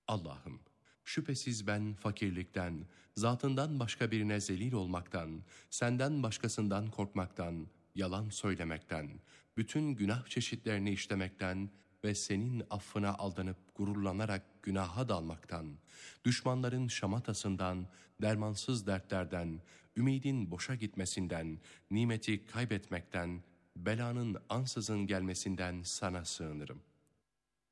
Allah'ım, şüphesiz ben fakirlikten, zatından başka birine zelil olmaktan, senden başkasından korkmaktan, yalan söylemekten, bütün günah çeşitlerini işlemekten ve senin affına aldanıp gururlanarak günaha dalmaktan, düşmanların şamatasından, dermansız dertlerden, ümidin boşa gitmesinden, nimeti kaybetmekten, belanın ansızın gelmesinden sana sığınırım.